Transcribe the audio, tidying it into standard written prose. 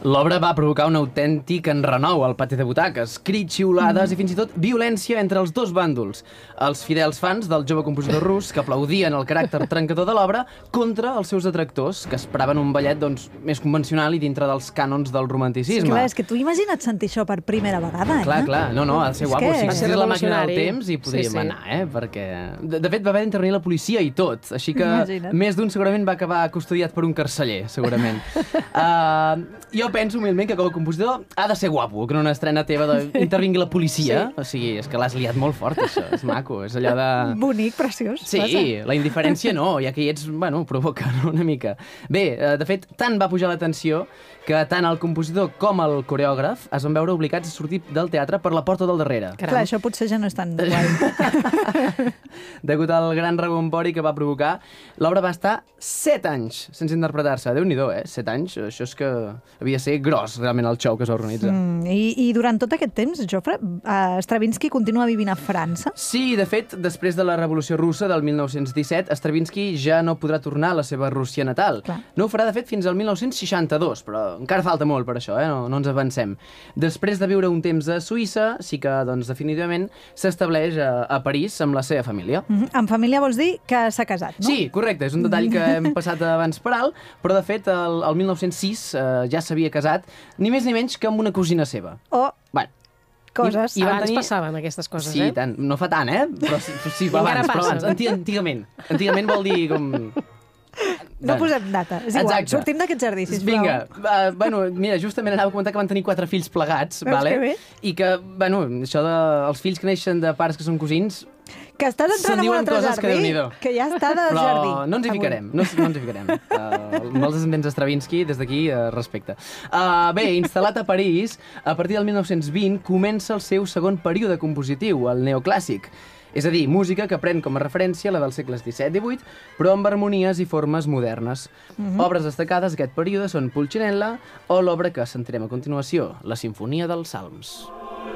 L'obra va provocar un autèntic enrenou al pati de butaques, crits, xiulades i fins i tot violència entre els dos bàndols. Els fidels fans del jove compositor rus que aplaudien el caràcter trencador de l'obra contra els seus detractors, que esperaven un ballet més convencional i dintre dels cànons del romanticisme. Clar, és que tu imagina't sentir això per primera vegada, Clar, no, ha de ser guapo. Si Va existís la màquina del temps hi podríem anar, perquè... De fet, va haver d'intervenir la policia i tot, així que més d'un segurament va acabar custodiat per un carceller, segurament. Jo penso humilment que com a compositor ha de ser guapo, que en una estrena teva intervingui la policia. O sigui, és que l'has liat molt fort, això. És maco, és allò de... Bonic, preciós. Sí, la indiferència no, ja que hi ets, bueno, provoca una mica. Bé, de fet, tant va pujar la tensió que tant el compositor com el coreògraf es van veure obligats a sortir del teatre per la porta del darrere. Clar, això potser ja no és tan guai. Degut al gran rebombori que va provocar, l'obra va estar 7 anys sense interpretar-se. Déu-n'hi-do, 7 anys. Això és que havia de ser gros, realment, el show que es va organitzar. I durant tot aquest temps, Jofre, Stravinsky continua vivint a França? Sí, de fet, després de la Revolució Russa del 1917, Stravinsky ja no podrà tornar a la seva Rússia natal. Clar. No ho farà, de fet, fins al 1962, però encara falta molt per això, no ens avancem. Després de viure un temps a Suïssa, sí que, doncs, definitivament, s'estableix a París amb la seva família. Amb família vols dir que s'ha casat, no? Sí, correcte, és un detall que hem passat abans per alt, però, de fet, el 1906 ja s'havia casat, ni més ni menys que amb una cosina seva. Oh, bueno, coses. Abans passaven aquestes coses, Sí, tant. No fa tant, però sí, abans. Antigament. Antigament vol dir com... No posem data, és igual. Exacte. Sortim d'aquest jardí, sisplau. Vinga, bueno, mira, justament anava a comentar que van tenir 4 fills plegats, Veus que bé? I que, bueno, això dels fills que neixen de pares que són cosins... Que estàs entrant en un altre jardí, que ja està del jardí. Però no ens hi ficarem, no ens hi ficarem. Molts descendents d'Stravinsky, des d'aquí, respecte. Bé, instal·lat a París, a partir del 1920 comença el seu segon període compositiu, el neoclàssic. És a dir, música que pren com a referència la dels segles XVII i XVIII, però amb harmonies i formes modernes. Obres destacades d'aquest període són Pulcinella o l'obra que sentirem a continuació, la Simfonia dels Salms.